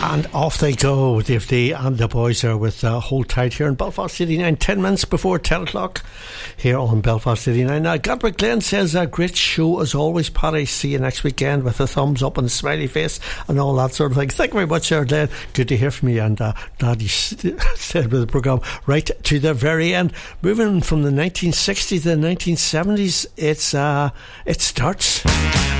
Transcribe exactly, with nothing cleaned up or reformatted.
And off they go. Dave D and the boys are with uh, Hold Tight here in Belfast City nine, ten minutes before ten o'clock here on Belfast City nine. Now, Godric Glenn says, uh, great show as always, Paddy. See you next weekend with a thumbs up and a smiley face and all that sort of thing. Thank you very much, Sir Glenn. Good to hear from you, and uh, glad you st- stayed with the programme right to the very end. Moving from the nineteen sixties to the nineteen seventies, it's uh, it starts.